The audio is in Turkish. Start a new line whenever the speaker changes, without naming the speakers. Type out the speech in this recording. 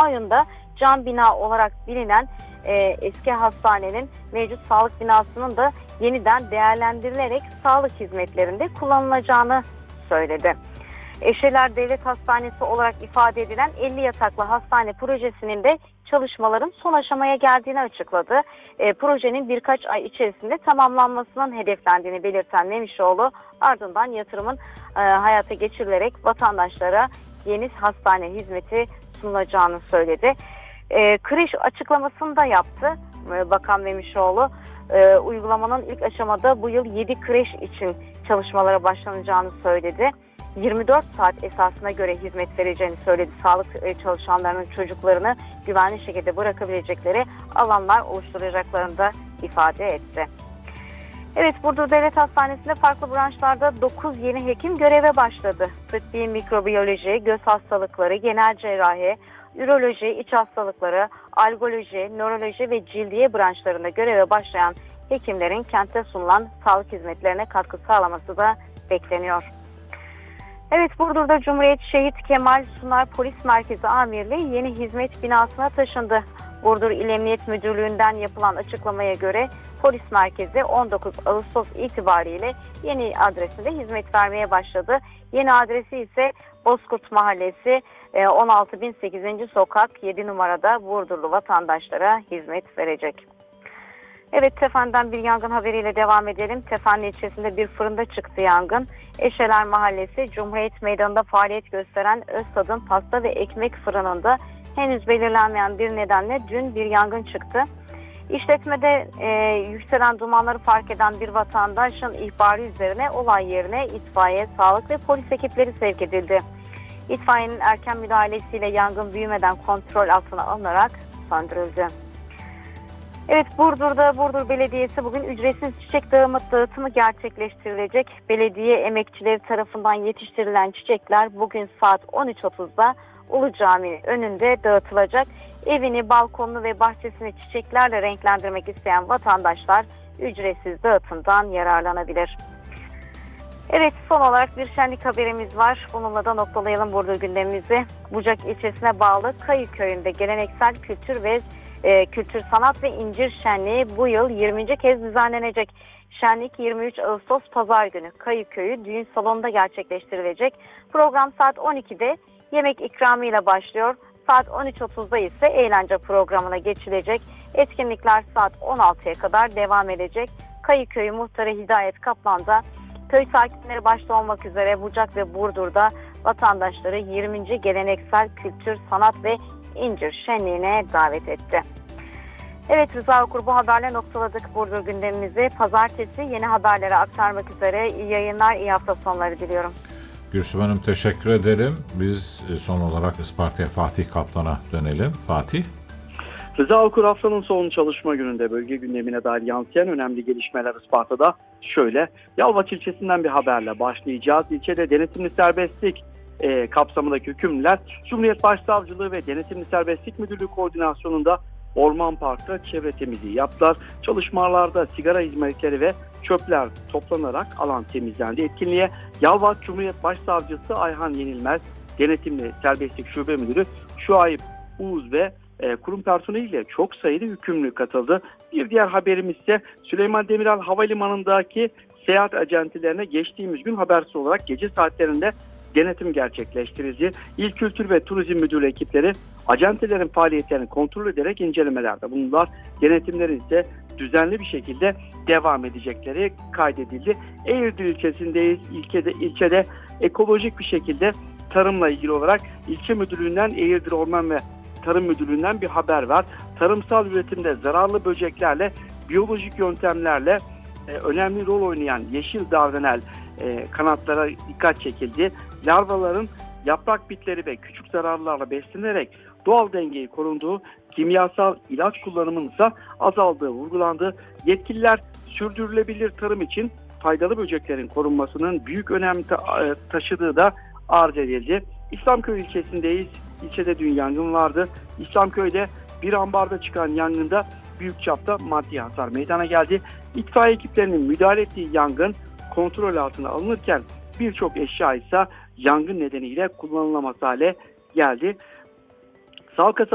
kamuoyunda cam bina olarak bilinen eski hastanenin mevcut sağlık binasının da yeniden değerlendirilerek sağlık hizmetlerinde kullanılacağını söyledi. Eşeler Devlet Hastanesi olarak ifade edilen 50 yataklı hastane projesinin de çalışmaların son aşamaya geldiğini açıkladı. Projenin birkaç ay içerisinde tamamlanmasının hedeflendiğini belirten Memişoğlu, ardından yatırımın hayata geçirilerek vatandaşlara yeni hastane hizmeti sunulacağını söyledi. Kreş açıklamasını da yaptı Bakan Memişoğlu. Uygulamanın ilk aşamada bu yıl 7 kreş için çalışmalara başlanacağını söyledi. 24 saat esasına göre hizmet vereceğini söyledi. Sağlık çalışanlarının çocuklarını güvenli şekilde bırakabilecekleri alanlar oluşturacaklarını da ifade etti. Evet, Burdur Devlet Hastanesi'nde farklı branşlarda 9 yeni hekim göreve başladı. Tıbbi mikrobiyoloji, göz hastalıkları, genel cerrahi, üroloji, iç hastalıkları, algoloji, nöroloji ve cildiye branşlarında göreve başlayan hekimlerin kente sunulan sağlık hizmetlerine katkı sağlaması da bekleniyor. Evet, Burdur'da Cumhuriyet Şehit Kemal Sunay Polis Merkezi Amirliği yeni hizmet binasına taşındı. Burdur İl Emniyet Müdürlüğü'nden yapılan açıklamaya göre polis merkezi 19 Ağustos itibariyle yeni adresinde hizmet vermeye başladı. Yeni adresi ise Bozkurt Mahallesi 16.008. Sokak 7 numarada Burdurlu vatandaşlara hizmet verecek. Evet, Tefen'den bir yangın haberiyle devam edelim. Tefen ilçesinde bir fırında çıktı yangın. Eşeler Mahallesi Cumhuriyet Meydanı'nda faaliyet gösteren Öztad'ın pasta ve ekmek fırınında henüz belirlenmeyen bir nedenle dün bir yangın çıktı. İşletmede yükselen dumanları fark eden bir vatandaşın ihbarı üzerine olay yerine itfaiye, sağlık ve polis ekipleri sevk edildi. İtfaiyenin erken müdahalesiyle yangın büyümeden kontrol altına alınarak söndürüldü. Evet, Burdur'da Burdur Belediyesi bugün ücretsiz çiçek dağıtımı gerçekleştirilecek. Belediye emekçileri tarafından yetiştirilen çiçekler bugün saat 13.30'da Ulu Cami önünde dağıtılacak. Evini, balkonunu ve bahçesini çiçeklerle renklendirmek isteyen vatandaşlar ücretsiz dağıtımdan yararlanabilir. Evet, son olarak bir şenlik haberimiz var. Bununla da noktalayalım Burdur gündemimizi. Bucak ilçesine bağlı Kayı köyünde geleneksel kültür, sanat ve incir şenliği bu yıl 20. kez düzenlenecek. Şenlik 23 Ağustos Pazar günü Kayı Köyü düğün salonunda gerçekleştirilecek. Program saat 12'de yemek ikramıyla başlıyor. Saat 13.30'da ise eğlence programına geçilecek. Etkinlikler saat 16'ya kadar devam edecek. Kayı Köyü Muhtarı Hidayet Kaplan da köy sakinleri başta olmak üzere Bucak ve Burdur'da vatandaşları 20. geleneksel kültür, sanat ve incir şenliğine davet etti. Evet Rıza Okur, bu haberle noktaladık Burdur gündemimizi. Pazartesi yeni haberlere aktarmak üzere iyi yayınlar, iyi hafta sonları diliyorum.
Gülsüm Hanım, teşekkür ederim. Biz son olarak Isparta'ya Fatih Kaptan'a dönelim. Fatih.
Rıza Okur, haftanın son çalışma gününde bölge gündemine dair yansıyan önemli gelişmeler Isparta'da şöyle. Yalvaç ilçesinden bir haberle başlayacağız. İlçede denetimli serbestlik kapsamındaki hükümlüler Cumhuriyet Başsavcılığı ve Denetimli Serbestlik Müdürlüğü koordinasyonunda Orman Park'ta çevre temizliği yaptılar. Çalışmalarda sigara izmaritleri ve çöpler toplanarak alan temizlendi. Etkinliğe Yalvaç Cumhuriyet Başsavcısı Ayhan Yenilmez, Denetimli Serbestlik Şube Müdürü Şuayb Uğuz ve kurum personeliyle çok sayıda hükümlü katıldı. Bir diğer haberimiz ise Süleyman Demirel Havalimanı'ndaki seyahat acentelerine geçtiğimiz gün habersiz olarak gece saatlerinde denetim gerçekleştirildi. İl Kültür ve Turizm Müdürlüğü ekipleri acentelerin faaliyetlerini kontrol ederek incelemelerde bulundular. Denetimlerin ise düzenli bir şekilde devam edecekleri kaydedildi. Eğirdir ilçesindeyiz. İlçede ekolojik bir şekilde tarımla ilgili olarak ilçe müdürlüğünden, Eğirdir Orman ve Tarım Müdürlüğü'nden bir haber var. Tarımsal üretimde zararlı böceklerle, biyolojik yöntemlerle önemli rol oynayan yeşil dardanel kanatlara dikkat çekildi. Larvaların yaprak bitleri ve küçük zararlarla beslenerek doğal dengeyi korunduğu, kimyasal ilaç kullanımının ise azaldığı vurgulandı. Yetkililer sürdürülebilir tarım için faydalı böceklerin korunmasının büyük önem taşıdığı da arz edildi. İslamköy ilçesindeyiz. İlçede dün yangın vardı. İslamköy'de bir ambarda çıkan yangında büyük çapta maddi hasar meydana geldi. İtfaiye ekiplerinin müdahale ettiği yangın kontrol altına alınırken birçok eşya ise yangın nedeniyle kullanılamaz hale geldi. Salkasa